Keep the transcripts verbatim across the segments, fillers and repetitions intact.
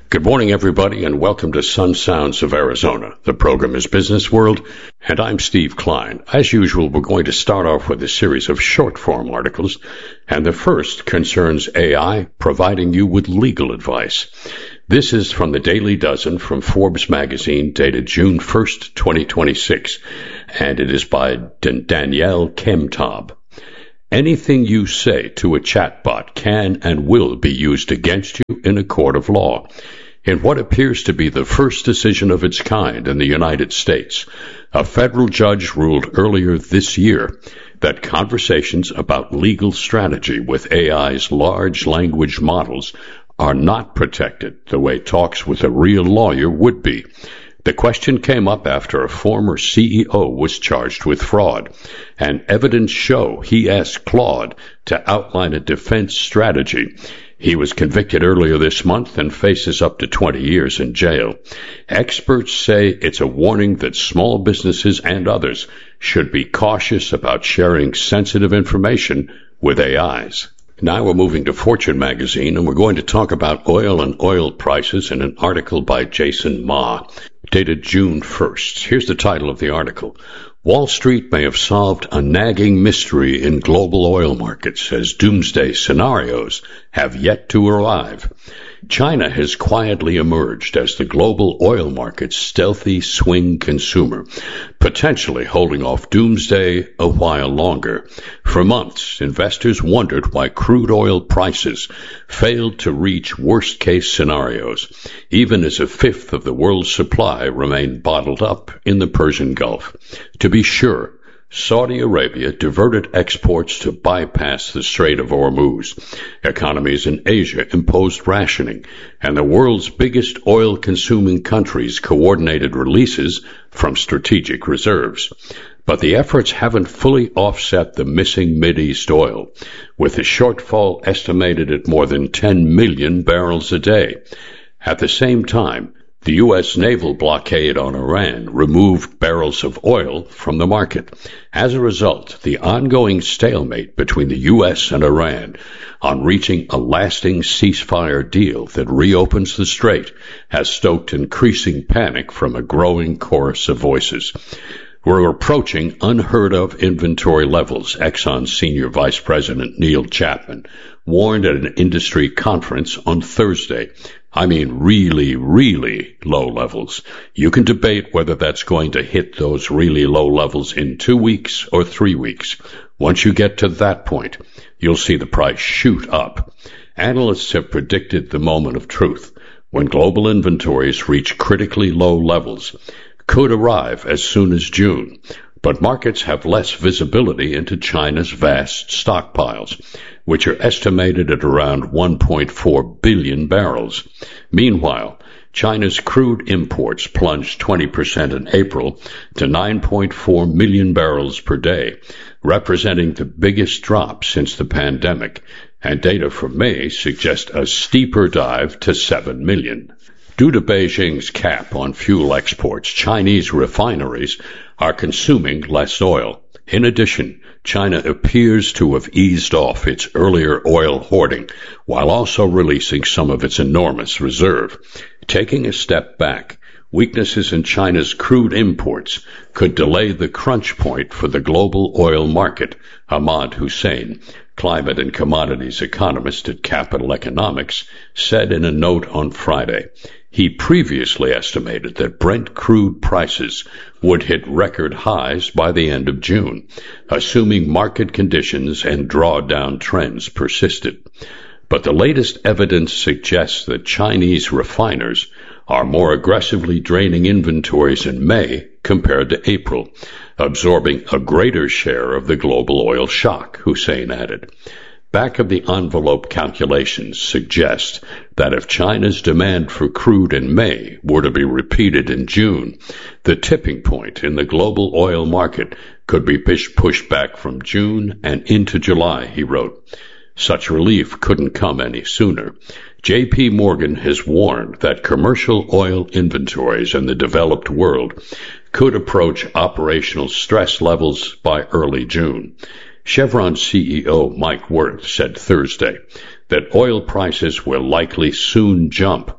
Good morning, everybody, and welcome to Sun Sounds of Arizona. The program is Business World, and I'm Steve Klein. As usual, we're going to start off with a series of short-form articles, and the first concerns A I providing you with legal advice. This is from the Daily Dozen from Forbes magazine, dated June first, twenty twenty-six, and it is by D- Danielle Kemtob. Anything you say to a chatbot can and will be used against you in a court of law. In what appears to be the first decision of its kind in the United States, a federal judge ruled earlier this year that conversations about legal strategy with A I's large language models are not protected the way talks with a real lawyer would be. The question came up after a former C E O was charged with fraud, and evidence show he asked Claude to outline a defense strategy. He was convicted earlier this month and faces up to twenty years in jail. Experts say it's a warning that small businesses and others should be cautious about sharing sensitive information with A Is. Now we're moving to Fortune magazine, and we're going to talk about oil and oil prices in an article by Jason Ma, dated June first. Here's the title of the article. Wall Street may have solved a nagging mystery in global oil markets as doomsday scenarios have yet to arrive. China has quietly emerged as the global oil market's stealthy swing consumer, potentially holding off doomsday a while longer. For months, investors wondered why crude oil prices failed to reach worst-case scenarios, even as a fifth of the world's supply remained bottled up in the Persian Gulf. To be sure, Saudi Arabia diverted exports to bypass the Strait of Hormuz. Economies in Asia imposed rationing, and the world's biggest oil-consuming countries coordinated releases from strategic reserves. But the efforts haven't fully offset the missing Mideast oil, with the shortfall estimated at more than ten million barrels a day. At the same time, the U S naval blockade on Iran removed barrels of oil from the market. As a result, the ongoing stalemate between the U S and Iran on reaching a lasting ceasefire deal that reopens the strait has stoked increasing panic from a growing chorus of voices. We're approaching unheard-of inventory levels, Exxon Senior Vice President Neil Chapman warned at an industry conference on Thursday. I mean really, really low levels. You can debate whether that's going to hit those really low levels in two weeks or three weeks. Once you get to that point, you'll see the price shoot up. Analysts have predicted the moment of truth, when global inventories reach critically low levels. Could arrive as soon as June, but markets have less visibility into China's vast stockpiles, which are estimated at around one point four billion barrels. Meanwhile, China's crude imports plunged twenty percent in April to nine point four million barrels per day, representing the biggest drop since the pandemic, and data from May suggest a steeper dive to seven million. Due to Beijing's cap on fuel exports, Chinese refineries are consuming less oil. In addition, China appears to have eased off its earlier oil hoarding, while also releasing some of its enormous reserve. Taking a step back, weaknesses in China's crude imports could delay the crunch point for the global oil market, Ahmad Hussein, climate and commodities economist at Capital Economics, said in a note on Friday. He previously estimated that Brent crude prices would hit record highs by the end of June, assuming market conditions and drawdown trends persisted. But the latest evidence suggests that Chinese refiners are more aggressively draining inventories in May compared to April, absorbing a greater share of the global oil shock, Hussein added. Back-of-the-envelope calculations suggest that if China's demand for crude in May were to be repeated in June, the tipping point in the global oil market could be pushed back from June and into July, he wrote. Such relief couldn't come any sooner. J P Morgan has warned that commercial oil inventories in the developed world could approach operational stress levels by early June. Chevron C E O Mike Wirth said Thursday that oil prices will likely soon jump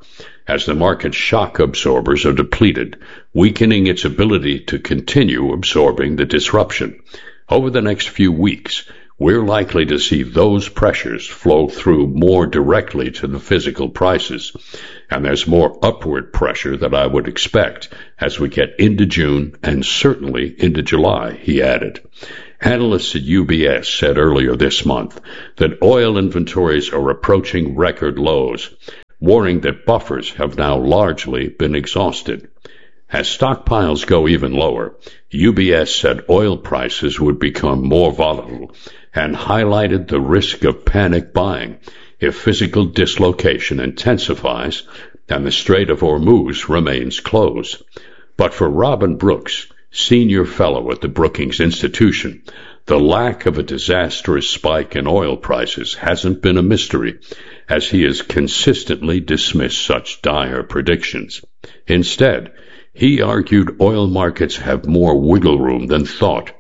as the market's shock absorbers are depleted, weakening its ability to continue absorbing the disruption. Over the next few weeks, we're likely to see those pressures flow through more directly to the physical prices, and there's more upward pressure than I would expect as we get into June and certainly into July, he added. Analysts at U B S said earlier this month that oil inventories are approaching record lows, warning that buffers have now largely been exhausted. As stockpiles go even lower, U B S said oil prices would become more volatile and highlighted the risk of panic buying if physical dislocation intensifies and the Strait of Hormuz remains closed. But for Robin Brooks, senior fellow at the Brookings Institution, the lack of a disastrous spike in oil prices hasn't been a mystery, as he has consistently dismissed such dire predictions. Instead, he argued oil markets have more wiggle room than thought,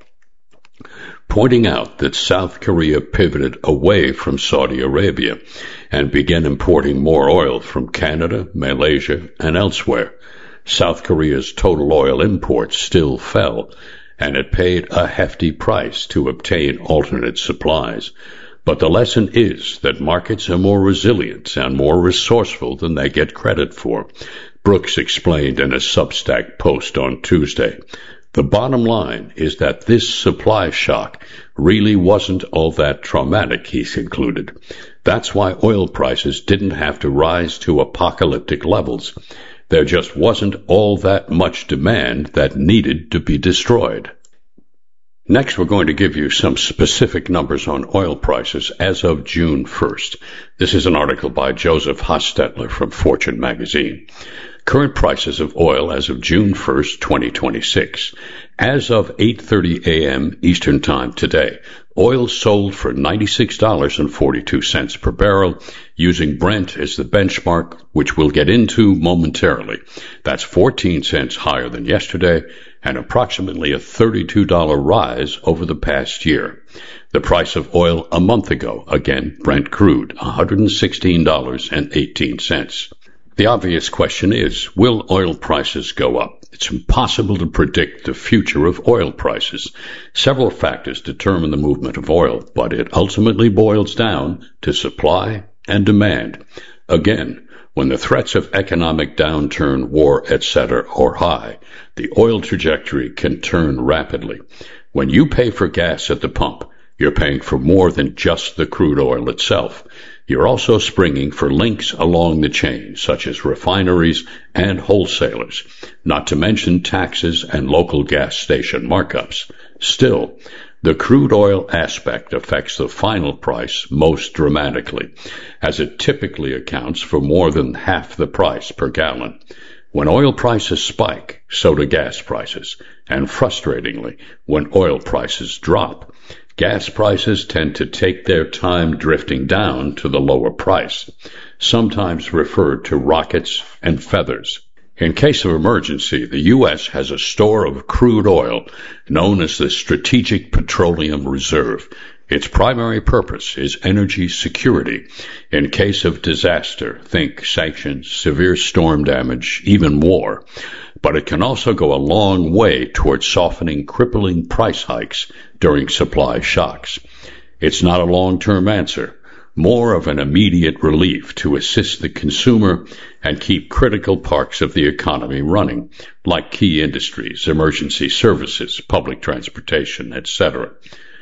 pointing out that South Korea pivoted away from Saudi Arabia and began importing more oil from Canada, Malaysia, and elsewhere. South Korea's total oil imports still fell, and it paid a hefty price to obtain alternate supplies. But the lesson is that markets are more resilient and more resourceful than they get credit for, Brooks explained in a Substack post on Tuesday. The bottom line is that this supply shock really wasn't all that traumatic, he concluded. That's why oil prices didn't have to rise to apocalyptic levels. There just wasn't all that much demand that needed to be destroyed. Next, we're going to give you some specific numbers on oil prices as of June first. This is an article by Joseph Hostetler from Fortune magazine. Current prices of oil as of June first, twenty twenty-six. As of eight thirty a.m. Eastern Time today, oil sold for ninety-six dollars and forty-two cents per barrel, using Brent as the benchmark, which we'll get into momentarily. That's fourteen cents higher than yesterday and approximately a thirty-two dollars rise over the past year. The price of oil a month ago, again, Brent crude, one hundred sixteen dollars and eighteen cents. The obvious question is, will oil prices go up? It's impossible to predict the future of oil prices. Several factors determine the movement of oil, but it ultimately boils down to supply and demand. Again, when the threats of economic downturn, war, et cetera are high, the oil trajectory can turn rapidly. When you pay for gas at the pump, you're paying for more than just the crude oil itself. You're also springing for links along the chain, such as refineries and wholesalers, not to mention taxes and local gas station markups. Still, the crude oil aspect affects the final price most dramatically, as it typically accounts for more than half the price per gallon. When oil prices spike, so do gas prices, and frustratingly, when oil prices drop, gas prices tend to take their time drifting down to the lower price, sometimes referred to rockets and feathers. In case of emergency, the U S has a store of crude oil known as the Strategic Petroleum Reserve. Its primary purpose is energy security. In case of disaster, think sanctions, severe storm damage, even war. But it can also go a long way towards softening crippling price hikes during supply shocks. It's not a long-term answer, more of an immediate relief to assist the consumer and keep critical parts of the economy running, like key industries, emergency services, public transportation, et cetera.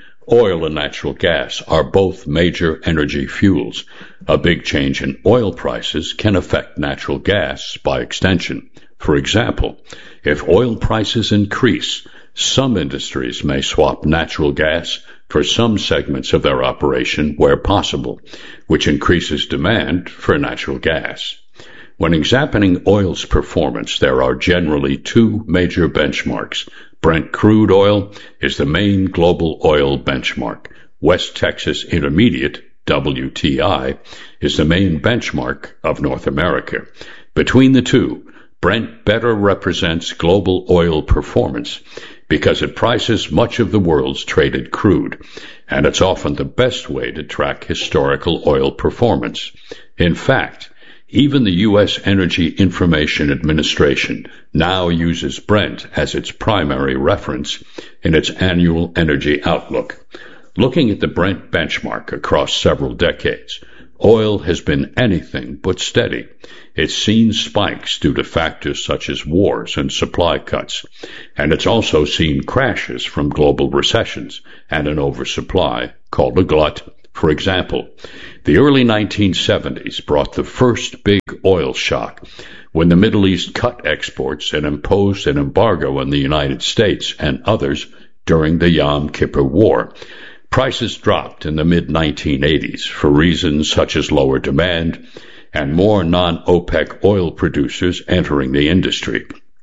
Oil and natural gas are both major energy fuels. A big change in oil prices can affect natural gas by extension. For example, if oil prices increase, some industries may swap natural gas for some segments of their operation where possible, which increases demand for natural gas. When examining oil's performance, there are generally two major benchmarks. Brent crude oil is the main global oil benchmark. West Texas Intermediate, W T I, is the main benchmark of North America. Between the two, Brent better represents global oil performance because it prices much of the world's traded crude, and it's often the best way to track historical oil performance. In fact, Even the U S Energy Information Administration now uses Brent as its primary reference in its annual energy outlook. Looking at the Brent benchmark across several decades, oil has been anything but steady. It's seen spikes due to factors such as wars and supply cuts, and it's also seen crashes from global recessions and an oversupply called a glut. For example, the early nineteen seventies brought the first big oil shock when the Middle East cut exports and imposed an embargo on the United States and others during the Yom Kippur War. Prices dropped in the mid nineteen eighties for reasons such as lower demand and more non-OPEC oil producers entering the industry.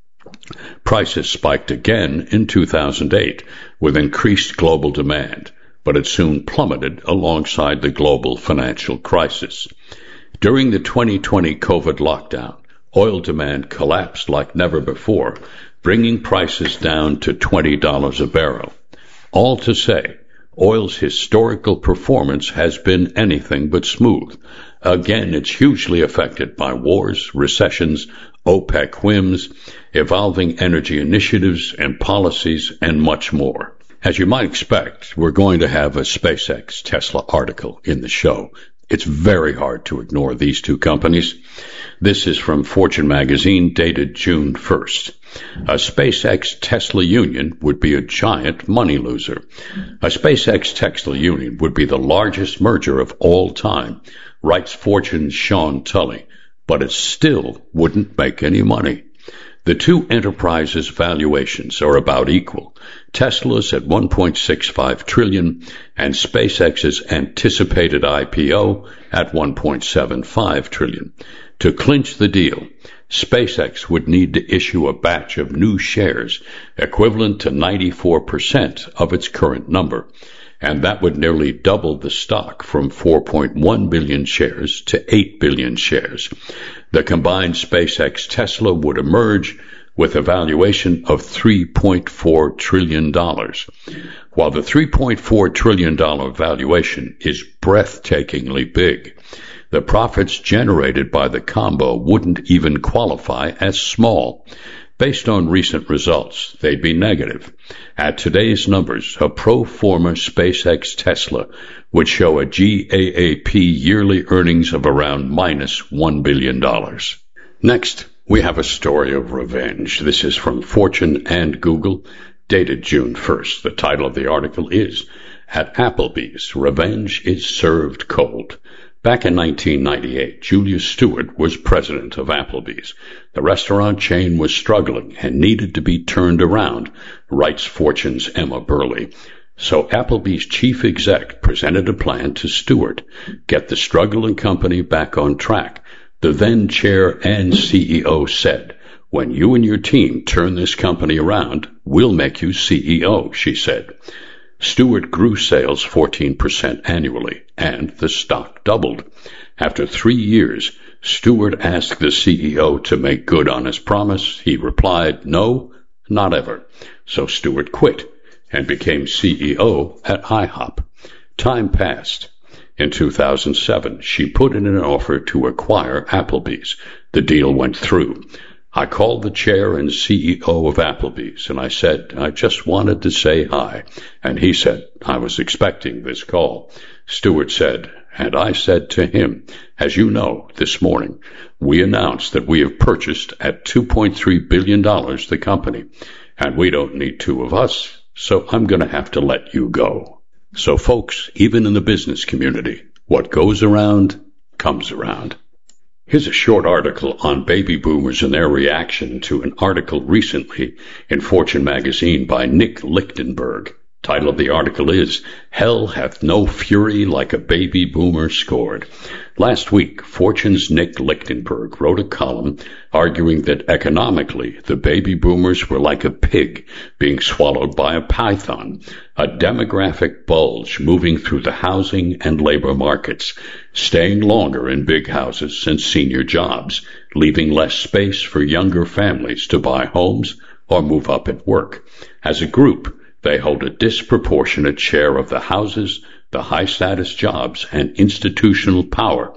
Prices spiked again in two thousand eight with increased global demand, but it soon plummeted alongside the global financial crisis. During the twenty twenty COVID lockdown, oil demand collapsed like never before, bringing prices down to twenty dollars a barrel. All to say, oil's historical performance has been anything but smooth. Again, it's hugely affected by wars, recessions, OPEC whims, evolving energy initiatives and policies, and much more. As you might expect, we're going to have a SpaceX Tesla article in the show. It's very hard to ignore these two companies. This is from Fortune magazine, dated June first. A SpaceX Tesla union would be a giant money loser. A SpaceX Tesla union would be the largest merger of all time, writes Fortune's Sean Tully, but it still wouldn't make any money. The two enterprises' valuations are about equal. Tesla's at one point six five trillion dollars and SpaceX's anticipated I P O at one point seven five trillion dollars. To clinch the deal, SpaceX would need to issue a batch of new shares equivalent to ninety-four percent of its current number, and that would nearly double the stock from four point one billion shares to eight billion shares. The combined SpaceX Tesla would emerge with a valuation of three point four trillion dollars. While the three point four trillion dollars valuation is breathtakingly big, the profits generated by the combo wouldn't even qualify as small. Based on recent results, they'd be negative. At today's numbers, a pro forma SpaceX Tesla would show a G A A P yearly earnings of around minus one billion dollars. Next, we have a story of revenge. This is from Fortune and Google, dated June first. The title of the article is, At Applebee's, Revenge is Served Cold. Back in nineteen ninety-eight, Julia Stewart was president of Applebee's. The restaurant chain was struggling and needed to be turned around, writes Fortune's Emma Burley. So Applebee's chief exec presented a plan to Stewart, get the struggling company back on track. The then chair and C E O said, "When you and your team turn this company around, we'll make you C E O," she said. Stewart grew sales fourteen percent annually, and the stock doubled. After three years, Stewart asked the C E O to make good on his promise. He replied, "No, not ever." So Stewart quit and became C E O at IHOP. Time passed. In two thousand seven, she put in an offer to acquire Applebee's. The deal went through. I called the chair and C E O of Applebee's, and I said, "I just wanted to say hi." And he said, "I was expecting this call." Stewart said, and I said to him, "As you know, this morning, we announced that we have purchased at two point three billion dollars the company, and we don't need two of us, so I'm going to have to let you go." So folks, even in the business community, what goes around comes around. Here's a short article on baby boomers and their reaction to an article recently in Fortune magazine by Nick Lichtenberg. Title of the article is, Hell Hath No Fury Like a Baby Boomer Scored. Last week, Fortune's Nick Lichtenberg wrote a column arguing that economically, the baby boomers were like a pig being swallowed by a python, a demographic bulge moving through the housing and labor markets, staying longer in big houses and senior jobs, leaving less space for younger families to buy homes or move up at work. As a group, they hold a disproportionate share of the houses, the high-status jobs, and institutional power,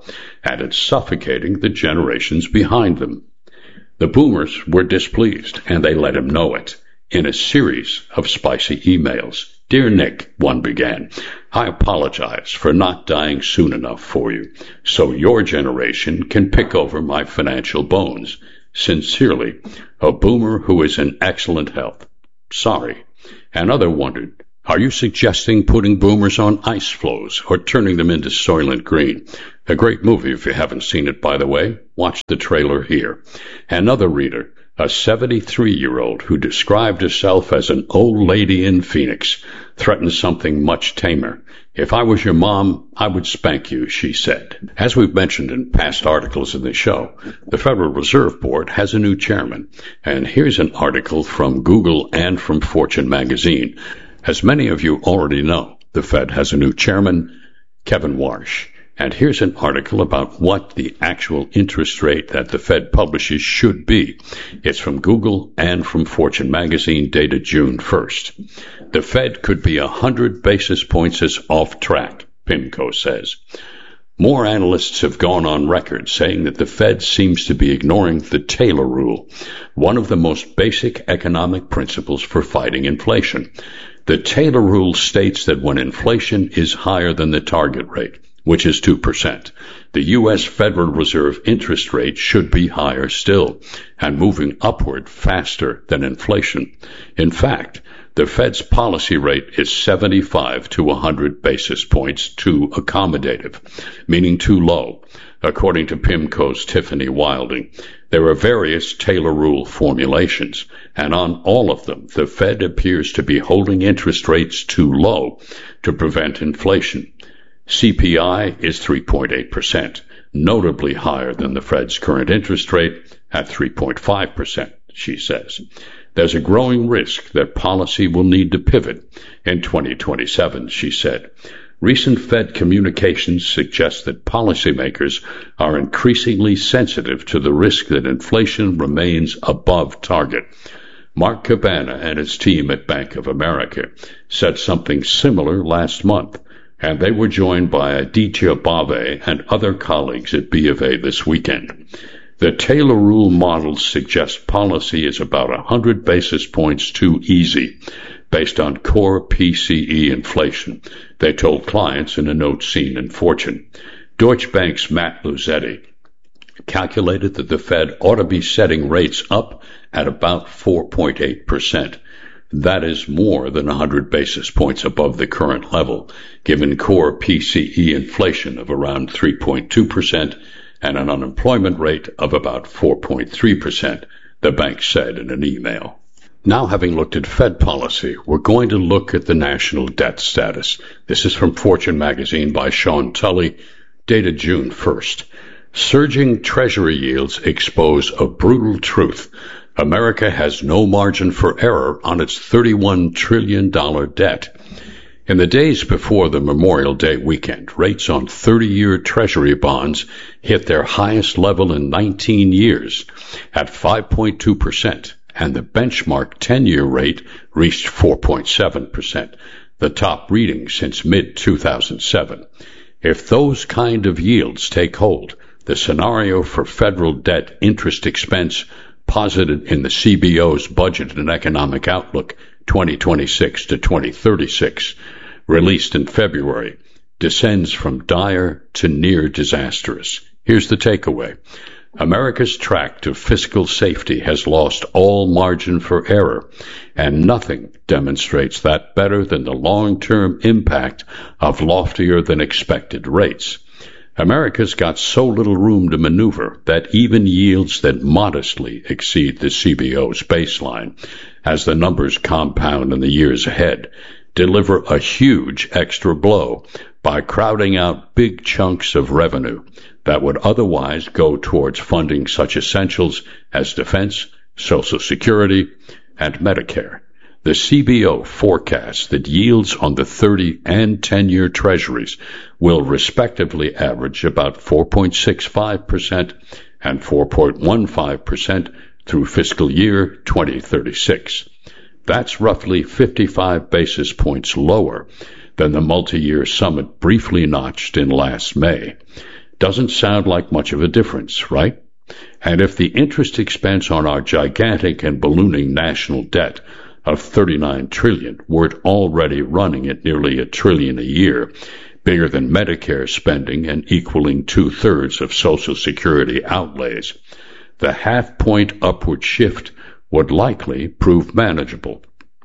and it's suffocating the generations behind them. The boomers were displeased, and they let him know it in a series of spicy emails. Dear Nick, one began, I apologize for not dying soon enough for you, so your generation can pick over my financial bones. Sincerely, a boomer who is in excellent health. Sorry. Another wondered, are you suggesting putting boomers on ice floes or turning them into Soylent Green? A great movie if you haven't seen it, by the way. Watch the trailer here. Another reader, a seventy-three-year-old who described herself as an old lady in Phoenix, threatened something much tamer. If I was your mom, I would spank you, she said. As we've mentioned in past articles in the show, the Federal Reserve Board has a new chairman. And here's an article from Google and from Fortune magazine. As many of you already know, the Fed has a new chairman, Kevin Warsh. And here's an article about what the actual interest rate that the Fed publishes should be. It's from Google and from Fortune magazine, dated June first. The Fed could be one hundred basis points is off track, PIMCO says. More analysts have gone on record saying that the Fed seems to be ignoring the Taylor rule, one of the most basic economic principles for fighting inflation. The Taylor rule states that when inflation is higher than the target rate, which is two percent, the U S Federal Reserve interest rate should be higher still and moving upward faster than inflation. In fact, the Fed's policy rate is seventy-five to one hundred basis points too accommodative, meaning too low, according to PIMCO's Tiffany Wilding. There are various Taylor rule formulations, and on all of them, the Fed appears to be holding interest rates too low to prevent inflation. C P I is three point eight percent, notably higher than the Fed's current interest rate at three point five percent, she says. There's a growing risk that policy will need to pivot in twenty twenty-seven, she said. Recent Fed communications suggest that policymakers are increasingly sensitive to the risk that inflation remains above target. Mark Cabana and his team at Bank of America said something similar last month, and they were joined by Aditya Bave and other colleagues at B of A this weekend. The Taylor rule models suggest policy is about one hundred basis points too easy, based on core P C E inflation, they told clients in a note seen in Fortune. Deutsche Bank's Matt Luzetti calculated that the Fed ought to be setting rates up at about four point eight percent. That is more than one hundred basis points above the current level, given core P C E inflation of around three point two percent and an unemployment rate of about four point three percent, the bank said in an email. Now, having looked at Fed policy, we're going to look at the national debt status. This is from Fortune magazine by Sean Tully, dated June first. Surging Treasury yields expose a brutal truth. America has no margin for error on its thirty-one trillion dollars debt. In the days before the Memorial Day weekend, rates on thirty-year Treasury bonds hit their highest level in nineteen years at five point two percent, and the benchmark ten-year rate reached four point seven percent, the top reading since mid two thousand seven. If those kind of yields take hold, the scenario for federal debt interest expense posited in the C B O's Budget and Economic Outlook twenty twenty-six to twenty thirty-six, released in February, descends from dire to near disastrous. Here's the takeaway. America's track to fiscal safety has lost all margin for error, and nothing demonstrates that better than the long-term impact of loftier than expected rates. America's got so little room to maneuver that even yields that modestly exceed the C B O's baseline, as the numbers compound in the years ahead, deliver a huge extra blow by crowding out big chunks of revenue that would otherwise go towards funding such essentials as defense, Social Security, and Medicare. The C B O forecasts that yields on the thirty and ten-year treasuries will respectively average about four point six five percent and four point one five percent through fiscal year twenty thirty-six. That's roughly fifty-five basis points lower than the multi-year summit briefly notched in last May. Doesn't sound like much of a difference, right? And if the interest expense on our gigantic and ballooning national debt of thirty-nine trillion dollars weren't already running at nearly a trillion a year, bigger than Medicare spending and equaling two-thirds of Social Security outlays, the half-point upward shift would likely prove manageable.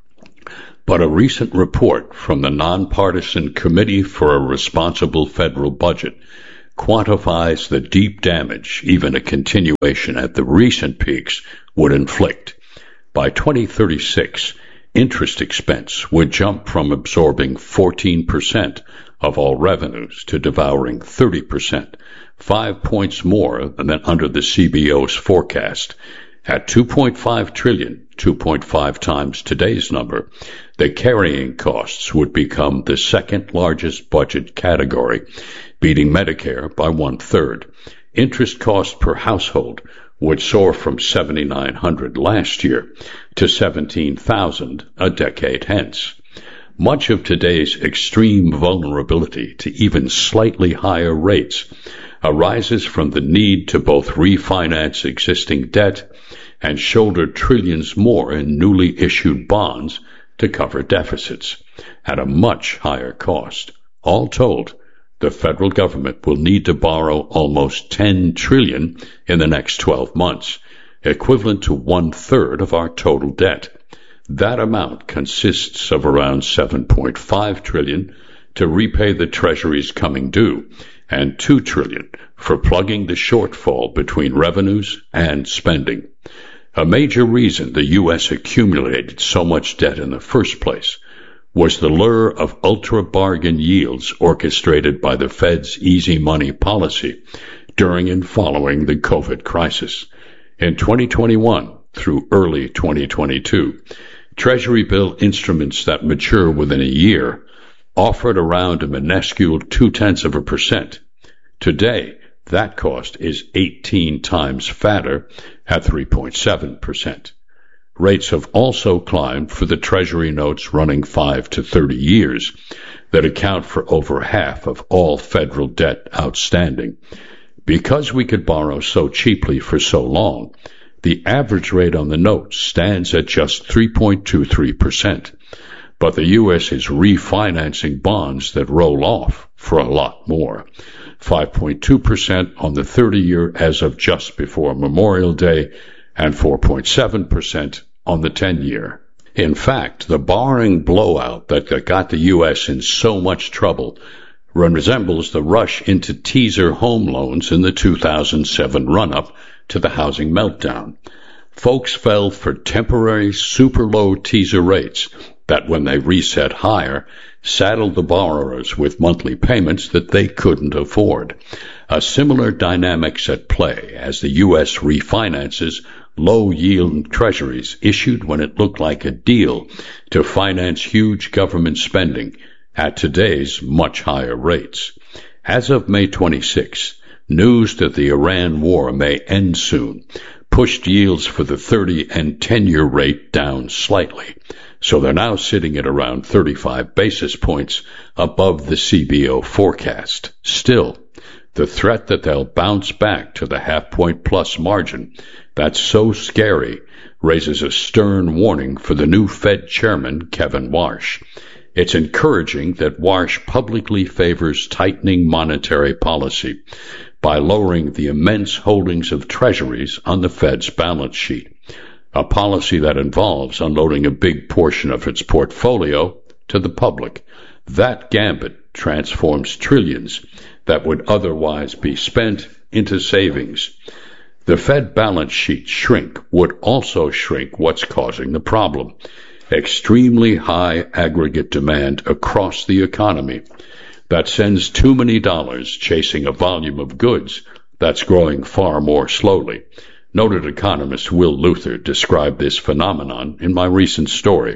But a recent report from the Nonpartisan Committee for a Responsible Federal Budget quantifies the deep damage even a continuation at the recent peaks would inflict. By twenty thirty-six, interest expense would jump from absorbing fourteen percent of all revenues to devouring thirty percent, five points more than under the C B O's forecast. At two point five trillion dollars, two point five times today's number, the carrying costs would become the second largest budget category, beating Medicare by one-third. Interest cost per household would soar from seven thousand nine hundred dollars last year to seventeen thousand dollars a decade hence. Much of today's extreme vulnerability to even slightly higher rates arises from the need to both refinance existing debt and shoulder trillions more in newly issued bonds to cover deficits at a much higher cost. All told, the federal government will need to borrow almost ten trillion dollars in the next twelve months, equivalent to one-third of our total debt. That amount consists of around seven point five trillion dollars to repay the Treasury's coming due and two trillion dollars for plugging the shortfall between revenues and spending. A major reason the U S accumulated so much debt in the first place was the lure of ultra-bargain yields orchestrated by the Fed's easy money policy during and following the COVID crisis. In twenty twenty-one through early twenty twenty-two, Treasury bill instruments that mature within a year offered around a minuscule two-tenths of a percent. Today, that cost is eighteen times fatter at three point seven percent. Rates have also climbed for the Treasury notes running five to thirty years that account for over half of all federal debt outstanding. Because we could borrow so cheaply for so long, the average rate on the notes stands at just three point two three percent. But the U S is refinancing bonds that roll off for a lot more. five point two percent on the thirty-year as of just before Memorial Day and four point seven percent on the ten-year. In fact, the borrowing blowout that got the U S in so much trouble resembles the rush into teaser home loans in the two thousand seven run-up to the housing meltdown. Folks fell for temporary super low teaser rates that, when they reset higher, saddled the borrowers with monthly payments that they couldn't afford. A similar dynamic's at play as the U S refinances low-yield treasuries issued when it looked like a deal to finance huge government spending at today's much higher rates. As of May twenty-sixth, news that the Iran war may end soon pushed yields for the thirty and ten-year rate down slightly, so they're now sitting at around thirty-five basis points above the C B O forecast. Still, the threat that they'll bounce back to the half-point plus margin that's so scary raises a stern warning for the new Fed chairman, Kevin Warsh. It's encouraging that Warsh publicly favors tightening monetary policy by lowering the immense holdings of treasuries on the Fed's balance sheet, a policy that involves unloading a big portion of its portfolio to the public. That gambit transforms trillions that would otherwise be spent into savings. The Fed balance sheet shrink would also shrink what's causing the problem: extremely high aggregate demand across the economy that sends too many dollars chasing a volume of goods that's growing far more slowly. Noted economist Will Luther described this phenomenon in my recent story.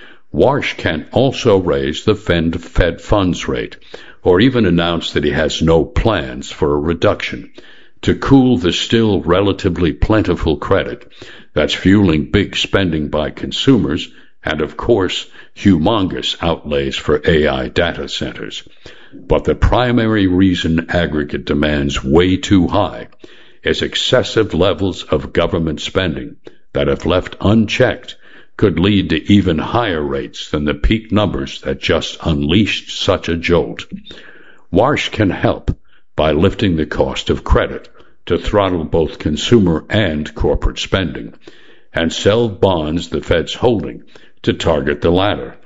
Warsh can also raise the Fed funds rate, or even announce that he has no plans for a reduction, to cool the still relatively plentiful credit that's fueling big spending by consumers and, of course, humongous outlays for A I data centers. But the primary reason aggregate demand's way too high is excessive levels of government spending that, if left unchecked, could lead to even higher rates than the peak numbers that just unleashed such a jolt. Warsh can help by lifting the cost of credit to throttle both consumer and corporate spending, and sell bonds the Fed's holding to target the latter.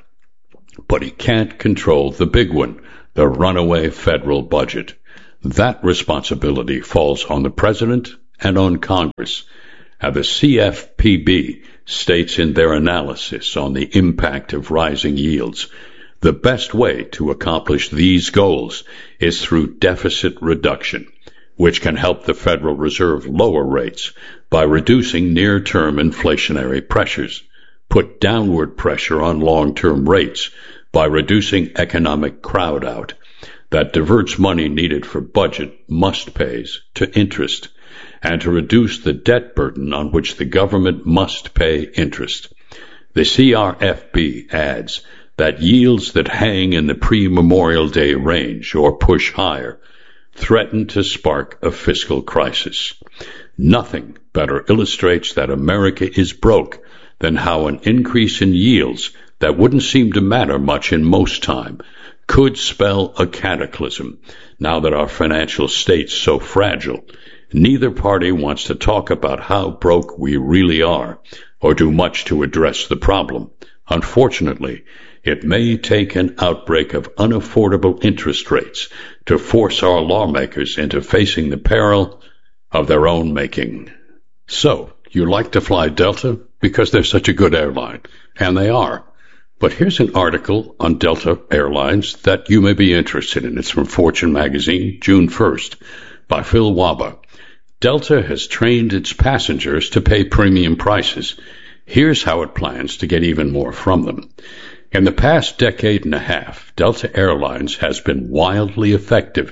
But he can't control the big one, the runaway federal budget. That responsibility falls on the President and on Congress. And the C F P B states in their analysis on the impact of rising yields, the best way to accomplish these goals is through deficit reduction, which can help the Federal Reserve lower rates by reducing near-term inflationary pressures, put downward pressure on long-term rates by reducing economic crowd-out that diverts money needed for budget must-pays to interest, and to reduce the debt burden on which the government must pay interest. The C R F B adds that yields that hang in the pre-Memorial Day range or push higher threaten to spark a fiscal crisis. Nothing better illustrates that America is broke than how an increase in yields that wouldn't seem to matter much in most time could spell a cataclysm now that our financial state's so fragile. Neither party wants to talk about how broke we really are or do much to address the problem. Unfortunately, it may take an outbreak of unaffordable interest rates to force our lawmakers into facing the peril of their own making. So, you like to fly Delta because they're such a good airline, and they are. But here's an article on Delta Airlines that you may be interested in. It's from Fortune magazine, June first, by Phil Waba. Delta has trained its passengers to pay premium prices. Here's how it plans to get even more from them. In the past decade and a half, Delta Airlines has been wildly effective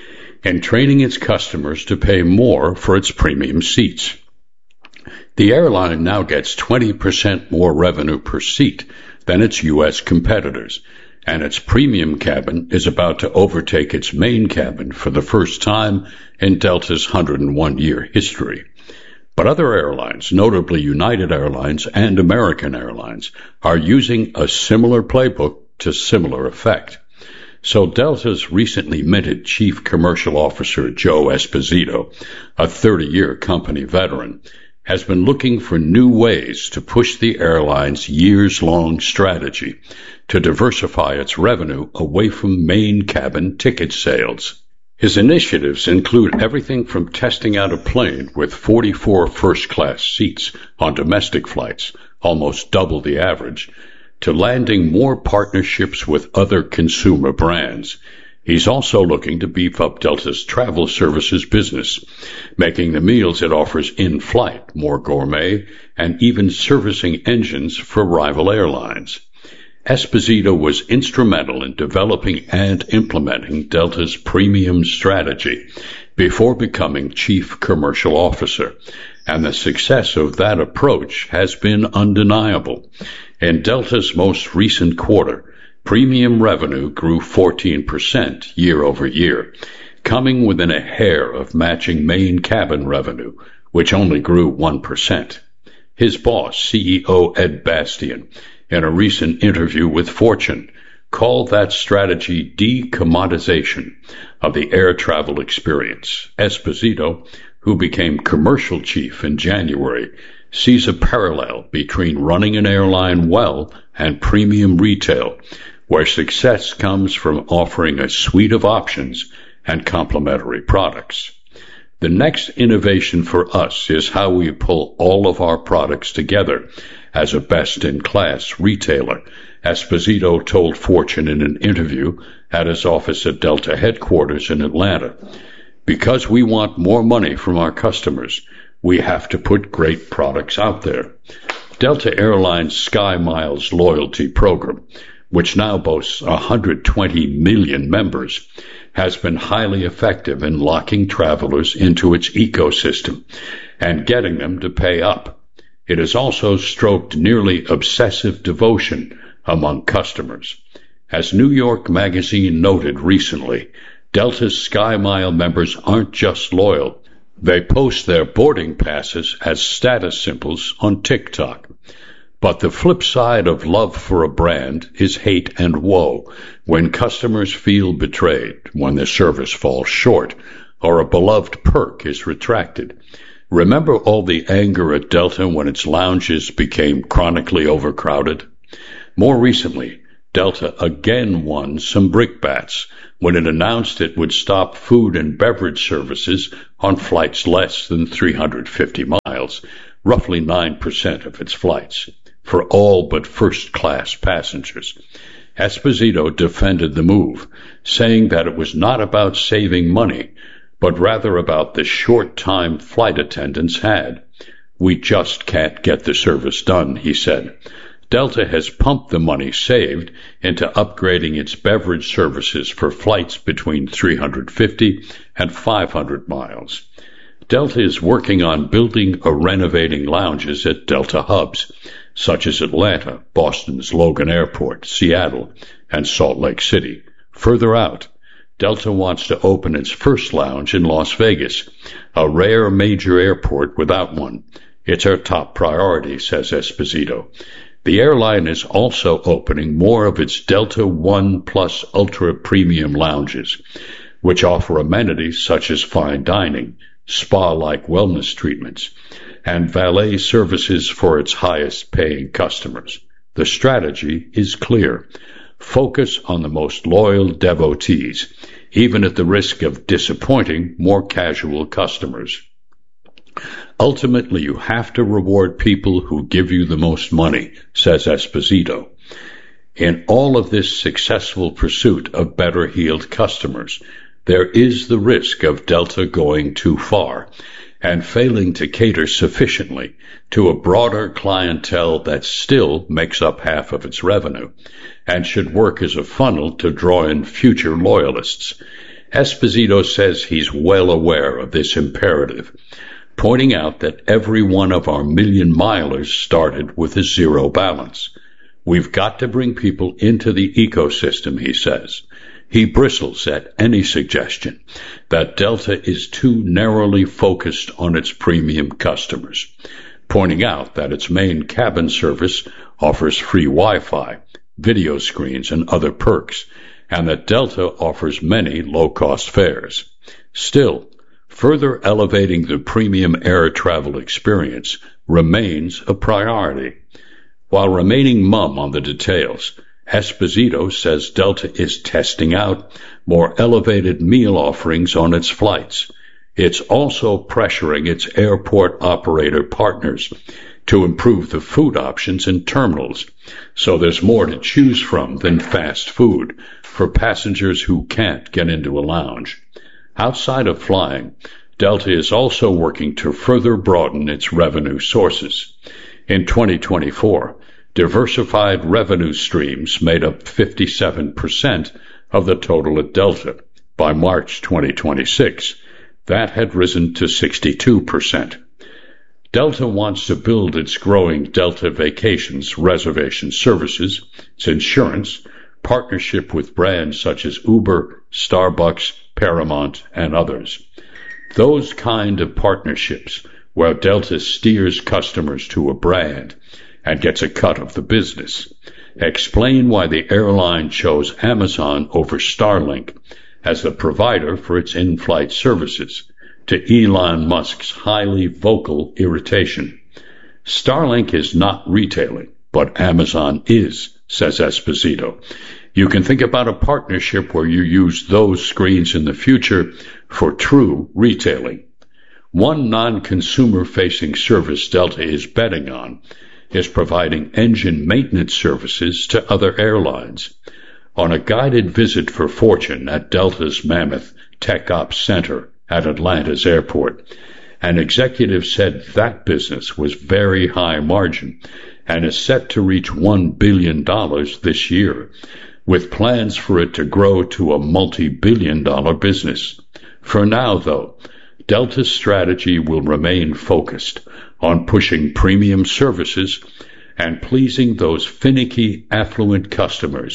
in training its customers to pay more for its premium seats. The airline now gets twenty percent more revenue per seat than its U S competitors, and its premium cabin is about to overtake its main cabin for the first time in Delta's one hundred one year history. But other airlines, notably United Airlines and American Airlines, are using a similar playbook to similar effect. So Delta's recently minted Chief Commercial Officer Joe Esposito, a thirty year company veteran, has been looking for new ways to push the airline's years-long strategy to diversify its revenue away from main cabin ticket sales. His initiatives include everything from testing out a plane with forty-four first-class seats on domestic flights, almost double the average, to landing more partnerships with other consumer brands. He's also looking to beef up Delta's travel services business, making the meals it offers in-flight more gourmet and even servicing engines for rival airlines. Esposito was instrumental in developing and implementing Delta's premium strategy before becoming Chief Commercial Officer, and the success of that approach has been undeniable. In Delta's most recent quarter, premium revenue grew fourteen percent year over year, coming within a hair of matching main cabin revenue, which only grew one percent. His boss, C E O Ed Bastian, in a recent interview with Fortune, called that strategy decommodization of the air travel experience. Esposito, who became commercial chief in January, sees a parallel between running an airline well and premium retail, where success comes from offering a suite of options and complementary products. The next innovation for us is how we pull all of our products together as a best-in-class retailer, Esposito told Fortune in an interview at his office at Delta headquarters in Atlanta. Because we want more money from our customers, we have to put great products out there. Delta Airlines Sky Miles loyalty program, which now boasts one hundred twenty million members, has been highly effective in locking travelers into its ecosystem and getting them to pay up. It has also stroked nearly obsessive devotion among customers. As New York Magazine noted recently, Delta's SkyMile members aren't just loyal. They post their boarding passes as status symbols on TikTok. But the flip side of love for a brand is hate and woe when customers feel betrayed, when their service falls short, or a beloved perk is retracted. Remember all the anger at Delta when its lounges became chronically overcrowded? More recently, Delta again won some brickbats when it announced it would stop food and beverage services on flights less than three hundred fifty miles, roughly nine percent of its flights, for all but first-class passengers. Esposito defended the move, saying that it was not about saving money, but rather about the short time flight attendants had. "We just can't get the service done," he said. Delta has pumped the money saved into upgrading its beverage services for flights between three hundred fifty and five hundred miles. Delta is working on building or renovating lounges at Delta hubs, such as Atlanta, Boston's Logan Airport, Seattle, and Salt Lake City. Further out, Delta wants to open its first lounge in Las Vegas, a rare major airport without one. It's our top priority, says Esposito. The airline is also opening more of its Delta One Plus Ultra Premium lounges, which offer amenities such as fine dining, spa-like wellness treatments, and valet services for its highest-paying customers. The strategy is clear. Focus on the most loyal devotees, even at the risk of disappointing more casual customers. Ultimately, you have to reward people who give you the most money, says Esposito. In all of this successful pursuit of better-heeled customers, there is the risk of Delta going too far and failing to cater sufficiently to a broader clientele that still makes up half of its revenue and should work as a funnel to draw in future loyalists. Esposito says he's well aware of this imperative, pointing out that every one of our million milers started with a zero balance. We've got to bring people into the ecosystem, he says. He bristles at any suggestion that Delta is too narrowly focused on its premium customers, pointing out that its main cabin service offers free Wi-Fi, video screens, and other perks, and that Delta offers many low-cost fares. Still, further elevating the premium air travel experience remains a priority. While remaining mum on the details, Esposito says Delta is testing out more elevated meal offerings on its flights. It's also pressuring its airport operator partners to improve the food options in terminals, so there's more to choose from than fast food for passengers who can't get into a lounge. Outside of flying, Delta is also working to further broaden its revenue sources. In twenty twenty-four, diversified revenue streams made up fifty-seven percent of the total at Delta. By March twenty twenty-six, that had risen to sixty-two percent. Delta wants to build its growing Delta Vacations reservation services, its insurance, partnership with brands such as Uber, Starbucks, Paramount, and others. Those kind of partnerships where Delta steers customers to a brand and gets a cut of the business explain why the airline chose Amazon over Starlink as the provider for its in-flight services, to Elon Musk's highly vocal irritation. Starlink is not retailing, but Amazon is, says Esposito. You can think about a partnership where you use those screens in the future for true retailing. One non-consumer-facing service Delta is betting on is providing engine maintenance services to other airlines. On a guided visit for Fortune at Delta's Mammoth Tech Ops Center at Atlanta's airport, an executive said that business was very high margin and is set to reach one billion dollars this year, with plans for it to grow to a multi-billion dollar business. For now, though, Delta's strategy will remain focused on pushing premium services and pleasing those finicky, affluent customers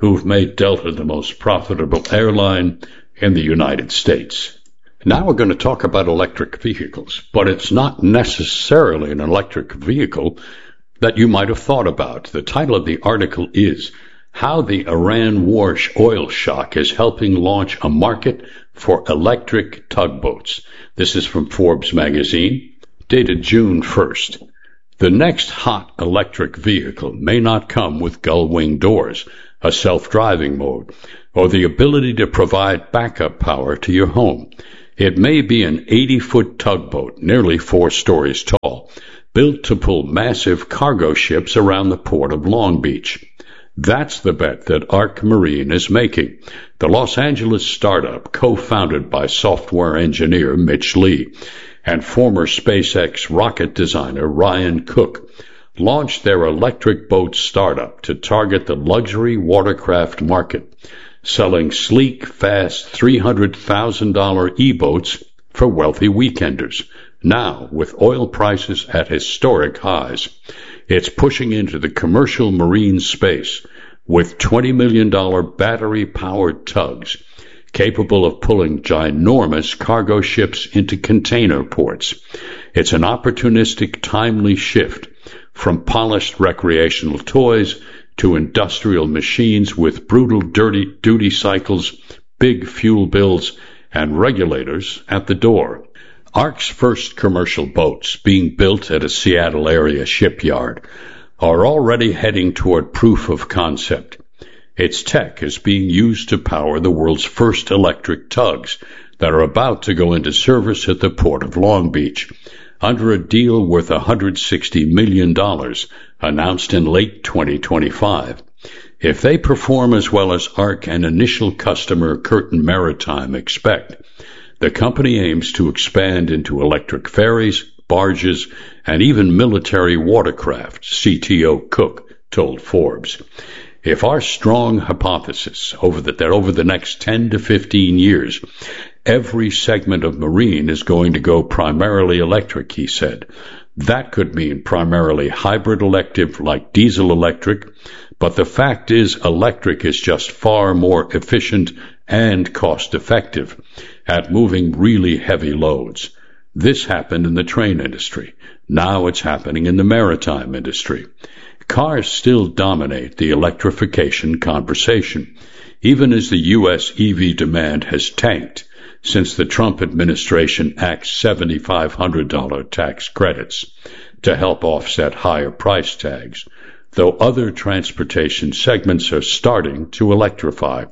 who've made Delta the most profitable airline in the United States. Now we're going to talk about electric vehicles, but it's not necessarily an electric vehicle that you might have thought about. The title of the article is How the Iran War Oil Shock is Helping Launch a Market for Electric Tugboats. This is from Forbes magazine, dated June first. The next hot electric vehicle may not come with gull-wing doors, a self-driving mode, or the ability to provide backup power to your home. It may be an eighty-foot tugboat, nearly four stories tall, built to pull massive cargo ships around the port of Long Beach. That's the bet that Ark Marine is making. The Los Angeles startup, co-founded by software engineer Mitch Lee and former SpaceX rocket designer Ryan Cook, launched their electric boat startup to target the luxury watercraft market, selling sleek, fast three hundred thousand dollars e-boats for wealthy weekenders. Now, with oil prices at historic highs, it's pushing into the commercial marine space with twenty million dollars battery-powered tugs capable of pulling ginormous cargo ships into container ports. It's an opportunistic, timely shift from polished recreational toys to industrial machines with brutal dirty duty cycles, big fuel bills, and regulators at the door. Ark's first commercial boats, being built at a Seattle area shipyard, are already heading toward proof of concept. Its tech is being used to power the world's first electric tugs that are about to go into service at the port of Long Beach, under a deal worth one hundred sixty million dollars, announced in late twenty twenty-five. If they perform as well as Ark and initial customer Curtin Maritime expect, the company aims to expand into electric ferries, barges, and even military watercraft, C T O Cook told Forbes. If our strong hypothesis over the, that over the next ten to fifteen years, every segment of marine is going to go primarily electric, he said, that could mean primarily hybrid electric like diesel electric, but the fact is electric is just far more efficient and cost-effective at moving really heavy loads. This happened in the train industry. Now it's happening in the maritime industry. Cars still dominate the electrification conversation, even as the U S E V demand has tanked since the Trump administration axed seven thousand five hundred dollars tax credits to help offset higher price tags, though other transportation segments are starting to electrify.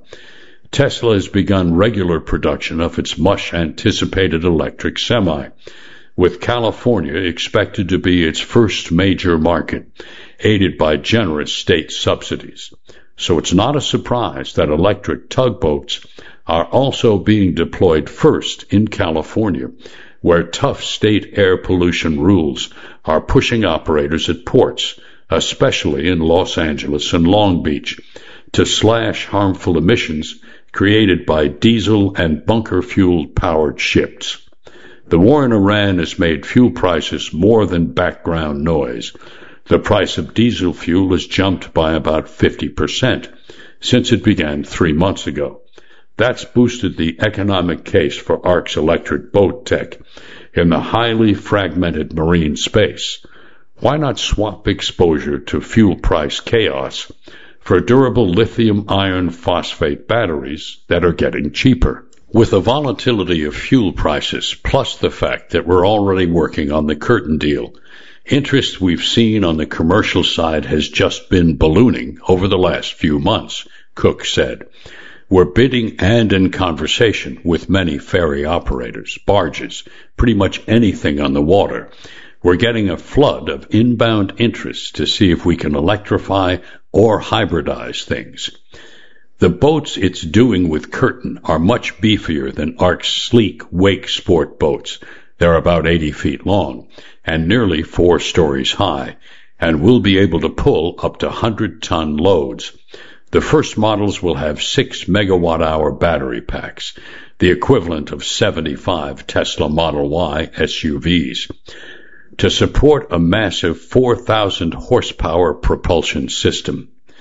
Tesla has begun regular production of its much-anticipated electric semi, with California expected to be its first major market, aided by generous state subsidies. So it's not a surprise that electric tugboats are also being deployed first in California, where tough state air pollution rules are pushing operators at ports, especially in Los Angeles and Long Beach, to slash harmful emissions created by diesel and bunker fuel-powered ships. The war in Iran has made fuel prices more than background noise. The price of diesel fuel has jumped by about fifty percent since it began three months ago. That's boosted the economic case for Ark's electric boat tech in the highly fragmented marine space. Why not swap exposure to fuel price chaos for durable lithium iron phosphate batteries that are getting cheaper? With the volatility of fuel prices, plus the fact that we're already working on the Curtin deal, interest we've seen on the commercial side has just been ballooning over the last few months, Cook said. We're bidding and in conversation with many ferry operators, barges, pretty much anything on the water. We're getting a flood of inbound interest to see if we can electrify or hybridize things. The boats it's doing with Curtin are much beefier than Ark's sleek wake sport boats. They're about eighty feet long and nearly four stories high, and will be able to pull up to one hundred ton loads. The first models will have six megawatt hour battery packs, the equivalent of seventy-five Tesla Model Y S U Vs, to support a massive four thousand horsepower propulsion system.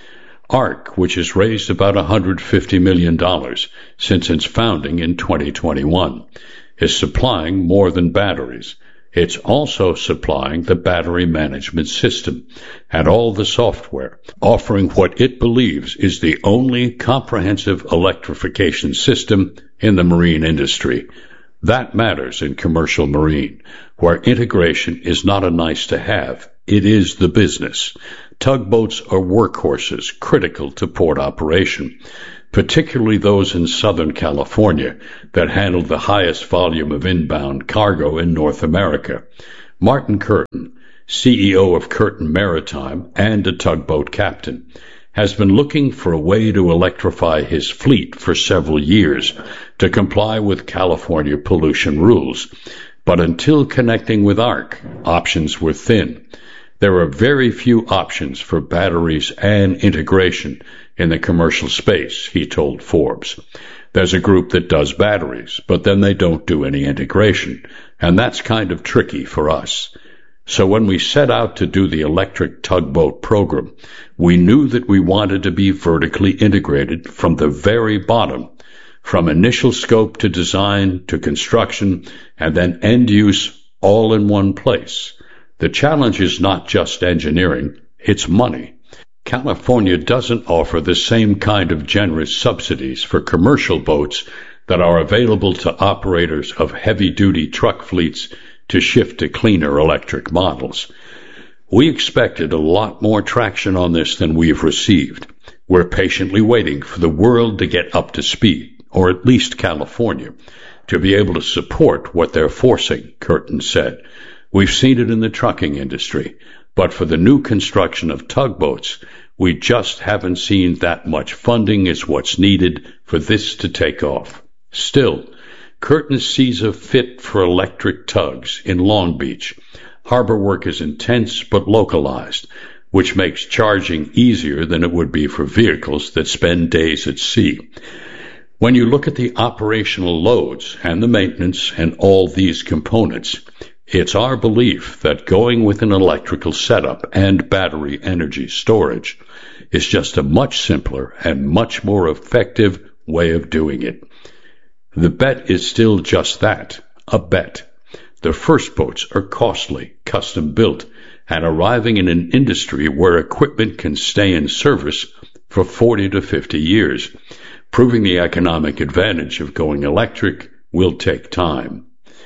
ARC, which has raised about one hundred fifty million dollars since its founding in twenty twenty-one, is supplying more than batteries. It's also supplying the battery management system and all the software, offering what it believes is the only comprehensive electrification system in the marine industry. That matters in commercial marine, where integration is not a nice to have. It is the business. Tugboats are workhorses critical to port operation, particularly those in Southern California that handle the highest volume of inbound cargo in North America. Martin Curtin, C E O of Curtin Maritime and a tugboat captain, has been looking for a way to electrify his fleet for several years to comply with California pollution rules. But until connecting with ARC, options were thin. There are very few options for batteries and integration in the commercial space, he told Forbes. There's a group that does batteries, but then they don't do any integration, and that's kind of tricky for us. So when we set out to do the electric tugboat program, we knew that we wanted to be vertically integrated from the very bottom, from initial scope to design to construction, and then end use all in one place. The challenge is not just engineering, it's money. California doesn't offer the same kind of generous subsidies for commercial boats that are available to operators of heavy-duty truck fleets to shift to cleaner electric models. We expected a lot more traction on this than we've received. We're patiently waiting for the world to get up to speed, or at least California, to be able to support what they're forcing, Curtin said. We've seen it in the trucking industry, but for the new construction of tugboats, we just haven't seen that much funding as what's needed for this to take off. Still, Curtin sees a fit for electric tugs in Long Beach. Harbor work is intense but localized, which makes charging easier than it would be for vehicles that spend days at sea. When you look at the operational loads and the maintenance and all these components, it's our belief that going with an electrical setup and battery energy storage is just a much simpler and much more effective way of doing it. The bet is still just that, a bet. The first boats are costly, custom built, and arriving in an industry where equipment can stay in service for forty to fifty years. Proving the economic advantage of going electric will take time.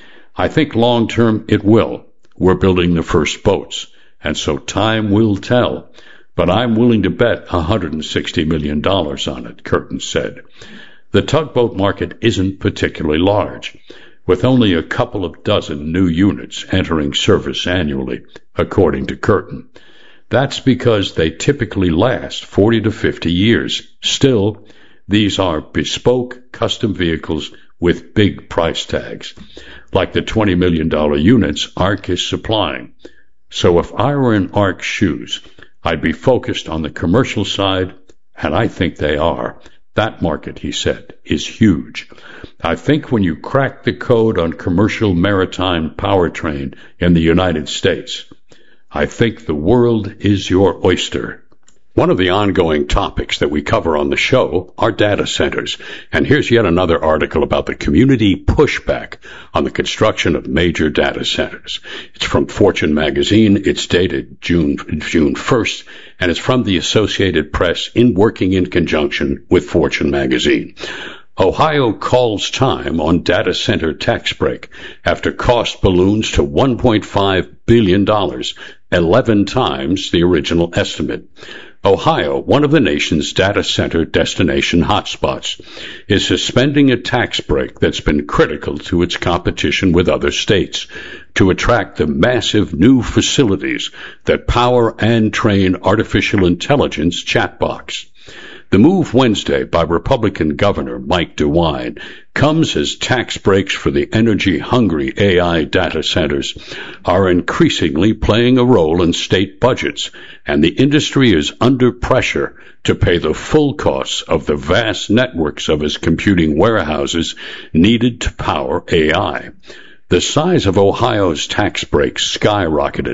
I think long-term it will. We're building the first boats, and so time will tell. But I'm willing to bet one hundred sixty million dollars on it, Curtin said. The tugboat market isn't particularly large, with only a couple of dozen new units entering service annually, according to Curtin. That's because they typically last forty to fifty years. Still, these are bespoke, custom vehicles with big price tags, like the twenty million dollars units ARC is supplying. So if I were in ARC's shoes, I'd be focused on the commercial side, and I think they are. That market, he said, is huge. I think when you crack the code on commercial maritime powertrain in the United States, I think the world is your oyster. One of the ongoing topics that we cover on the show are data centers, and here's yet another article about the community pushback on the construction of major data centers. It's from Fortune magazine. It's dated June June first, and it's from the Associated Press in working in conjunction with Fortune magazine. Ohio calls time on data center tax break after cost balloons to one point five billion dollars, eleven times the original estimate. Ohio, one of the nation's data center destination hotspots, is suspending a tax break that's been critical to its competition with other states to attract the massive new facilities that power and train artificial intelligence chatbots. The move Wednesday by Republican Governor Mike DeWine comes as tax breaks for the energy-hungry A I data centers are increasingly playing a role in state budgets, and the industry is under pressure to pay the full costs of the vast networks of its computing warehouses needed to power A I. The size of Ohio's tax breaks skyrocketed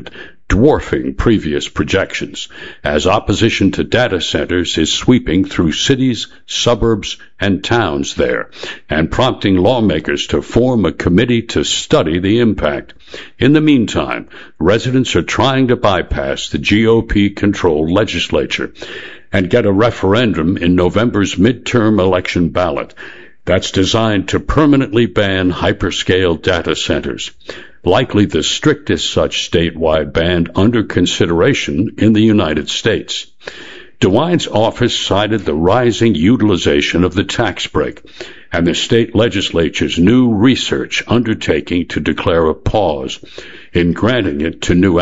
dwarfing previous projections, as opposition to data centers is sweeping through cities, suburbs, and towns there, and prompting lawmakers to form a committee to study the impact. In the meantime, residents are trying to bypass the G O P-controlled legislature and get a referendum in November's midterm election ballot that's designed to permanently ban hyperscale data centers, likely the strictest such statewide ban under consideration in the United States. DeWine's office cited the rising utilization of the tax break and the state legislature's new research undertaking to declare a pause in granting it to new